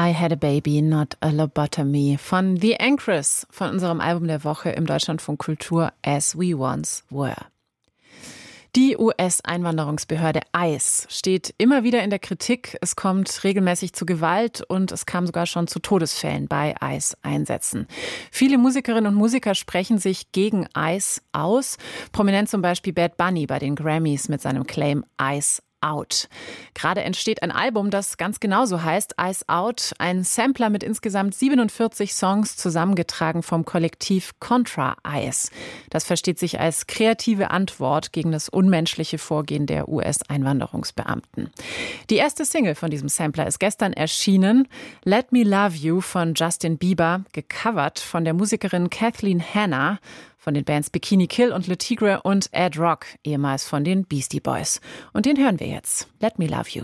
I Had a Baby, Not a Lobotomy von The Anchors, von unserem Album der Woche im Deutschlandfunk Kultur As We Once Were. Die US-Einwanderungsbehörde ICE steht immer wieder in der Kritik. Es kommt regelmäßig zu Gewalt und es kam sogar schon zu Todesfällen bei ICE-Einsätzen. Viele Musikerinnen und Musiker sprechen sich gegen ICE aus. Prominent zum Beispiel Bad Bunny bei den Grammys mit seinem Claim ICE Out. Gerade entsteht ein Album, das ganz genauso heißt, Ice Out, ein Sampler mit insgesamt 47 Songs, zusammengetragen vom Kollektiv Contra Ice. Das versteht sich als kreative Antwort gegen das unmenschliche Vorgehen der US-Einwanderungsbeamten. Die erste Single von diesem Sampler ist gestern erschienen, Let Me Love You von Justin Bieber, gecovert von der Musikerin Kathleen Hanna, von den Bands Bikini Kill und Le Tigre und Ed Rock, ehemals von den Beastie Boys. Und den hören wir jetzt. Let Me Love You.